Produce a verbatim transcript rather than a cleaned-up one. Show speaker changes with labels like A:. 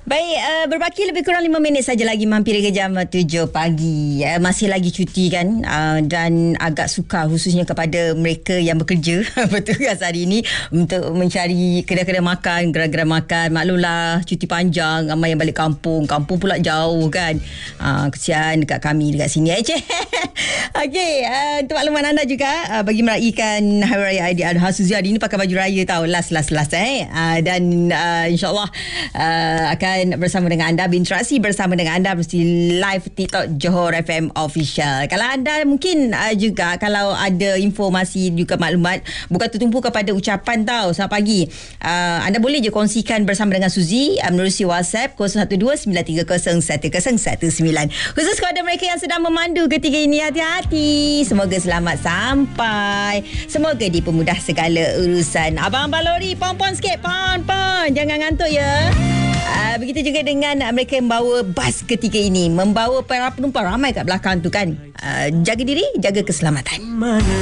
A: Baik, uh, berbaki lebih kurang lima minit saja lagi mampir ke jam tujuh pagi. Uh, masih lagi cuti kan, uh, dan agak sukar khususnya kepada mereka yang bekerja bertugas hari ini untuk mencari kedai-kedai makan, gerai-gerai makan. Maklumlah cuti panjang, ramai yang balik kampung. Kampung pula jauh kan. Uh, kesian dekat kami dekat sini. Eh, Okey, uh, untuk makluman anda juga, uh, bagi meraihkan Hari Raya Aidiladha, Suzy hari ini pakai baju raya tau, last last last eh. Uh, dan uh, insyaAllah uh, akan bersama dengan anda, berinteraksi bersama dengan anda mesti live TikTok Johor F M Official. Kalau anda mungkin uh, juga kalau ada informasi juga maklumat, bukan tertumpu kepada ucapan tau. Selamat pagi, uh, anda boleh je kongsikan bersama dengan Suzy uh, menerusi WhatsApp kosong satu dua sembilan tiga kosong satu kosong satu sembilan. Khusus kepada mereka yang sedang memandu ketika ini, hati-hati, semoga selamat sampai, semoga dipermudah segala urusan. Abang-abang lori, pon-pon sikit, pon-pon, jangan ngantuk ya. Uh, begitu juga dengan uh, mereka yang membawa bas ketika ini, membawa para penumpang ramai kat belakang tu kan. Uh, jaga diri, jaga keselamatan.